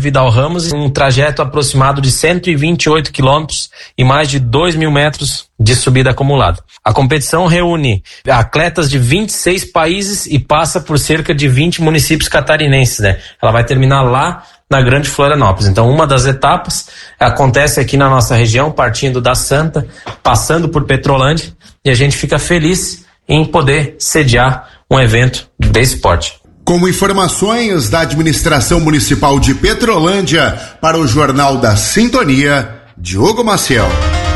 Vidal Ramos, um trajeto aproximado de 128 quilômetros e mais de 2.000 metros de subida acumulada. A competição reúne atletas de 26 países e passa por cerca de 20 municípios catarinenses, né? Ela vai terminar lá na Grande Florianópolis. Então, uma das etapas acontece aqui na nossa região, partindo da Santa, passando por Petrolândia, e a gente fica feliz em poder sediar um evento desse porte. Com informações da Administração Municipal de Petrolândia para o Jornal da Sintonia, Diogo Maciel.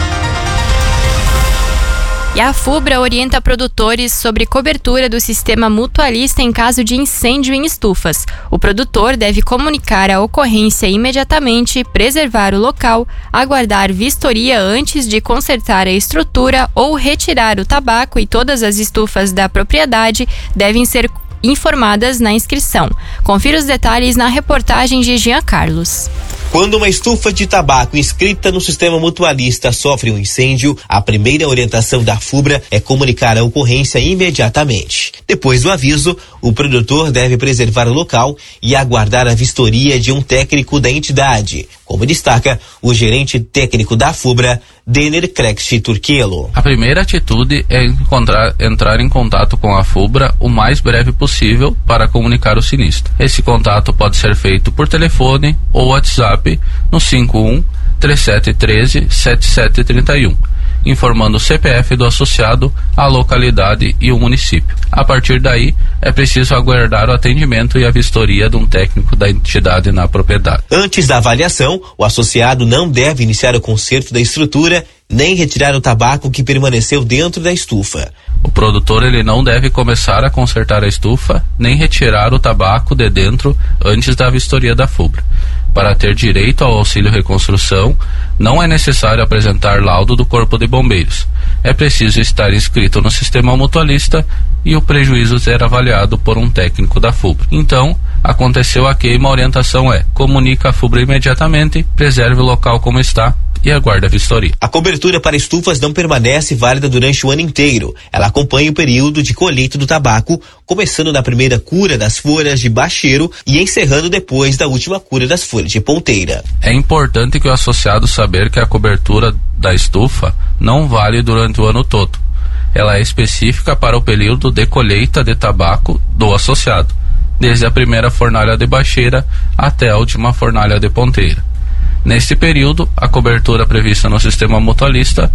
E a FUBRA orienta produtores sobre cobertura do sistema mutualista em caso de incêndio em estufas. O produtor deve comunicar a ocorrência imediatamente, preservar o local, aguardar vistoria antes de consertar a estrutura ou retirar o tabaco, e todas as estufas da propriedade devem ser informadas na inscrição. Confira os detalhes na reportagem de Jean Carlos. Quando uma estufa de tabaco inscrita no sistema mutualista sofre um incêndio, a primeira orientação da FUBRA é comunicar a ocorrência imediatamente. Depois do aviso, o produtor deve preservar o local e aguardar a vistoria de um técnico da entidade, como destaca o gerente técnico da FUBRA, Denner Krext Turquelo. A primeira atitude é entrar em contato com a FUBRA o mais breve possível para comunicar o sinistro. Esse contato pode ser feito por telefone ou WhatsApp no 51-3713-7731, informando o CPF do associado, a localidade e o município. A partir daí, é preciso aguardar o atendimento e a vistoria de um técnico da entidade na propriedade. Antes da avaliação, o associado não deve iniciar o conserto da estrutura nem retirar o tabaco que permaneceu dentro da estufa. O produtor ele não deve começar a consertar a estufa nem retirar o tabaco de dentro antes da vistoria da FUBRA. Para ter direito ao auxílio reconstrução, não é necessário apresentar laudo do Corpo de Bombeiros. É preciso estar inscrito no sistema mutualista e o prejuízo ser avaliado por um técnico da FUBRA. Então, aconteceu a queima, a orientação é: comunica a FUBRA imediatamente, preserve o local como está e aguarde a vistoria. A cobertura para estufas não permanece válida durante o ano inteiro. Ela acompanha o período de colheita do tabaco, começando na primeira cura das folhas de bacheiro e encerrando depois da última cura das folhas de ponteira. É importante que o associado saber que a cobertura da estufa não vale durante o ano todo. Ela é específica para o período de colheita de tabaco do associado, desde a primeira fornalha de bacheira até a última fornalha de ponteira. Neste período, a cobertura prevista no sistema mutualista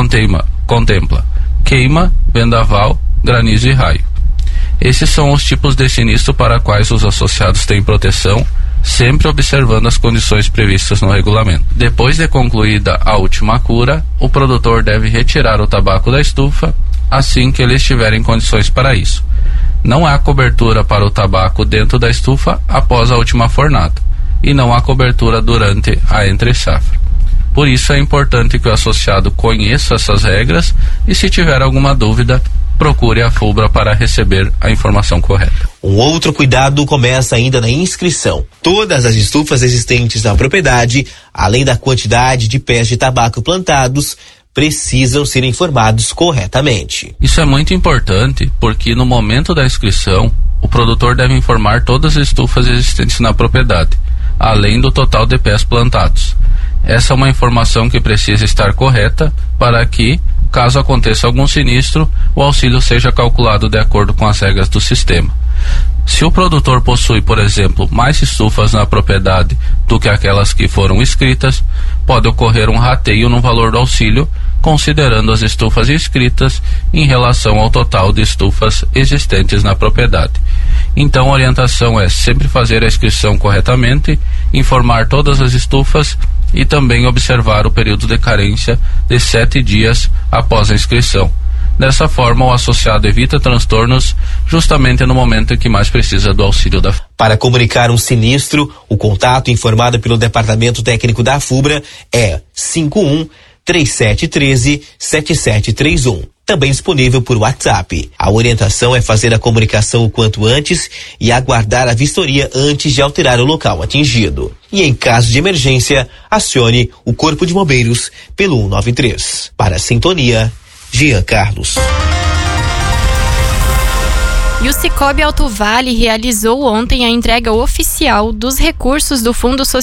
contempla queima, vendaval, granizo e raio. Esses são os tipos de sinistro para quais os associados têm proteção, sempre observando as condições previstas no regulamento. Depois de concluída a última cura, o produtor deve retirar o tabaco da estufa assim que ele estiver em condições para isso. Não há cobertura para o tabaco dentro da estufa após a última fornada, e não há cobertura durante a entre-safra. Por isso é importante que o associado conheça essas regras e, se tiver alguma dúvida, procure a FUBRA para receber a informação correta. Um outro cuidado começa ainda na inscrição. Todas as estufas existentes na propriedade, além da quantidade de pés de tabaco plantados, precisam ser informados corretamente. Isso é muito importante porque no momento da inscrição, o produtor deve informar todas as estufas existentes na propriedade, além do total de pés plantados. Essa é uma informação que precisa estar correta para que, caso aconteça algum sinistro, o auxílio seja calculado de acordo com as regras do sistema. Se o produtor possui, por exemplo, mais estufas na propriedade do que aquelas que foram inscritas, pode ocorrer um rateio no valor do auxílio, considerando as estufas inscritas em relação ao total de estufas existentes na propriedade. Então, a orientação é sempre fazer a inscrição corretamente, informar todas as estufas e também observar o período de carência de 7 dias após a inscrição. Dessa forma, o associado evita transtornos justamente no momento em que mais precisa do auxílio da FUBRA. Para comunicar um sinistro, o contato informado pelo Departamento Técnico da FUBRA é 51-3713-7731. Também disponível por WhatsApp. A orientação é fazer a comunicação o quanto antes e aguardar a vistoria antes de alterar o local atingido. E em caso de emergência, acione o Corpo de Bombeiros pelo 193. Para a Sintonia, Jean Carlos. E o Cicobi Alto Vale realizou ontem a entrega oficial dos recursos do Fundo Social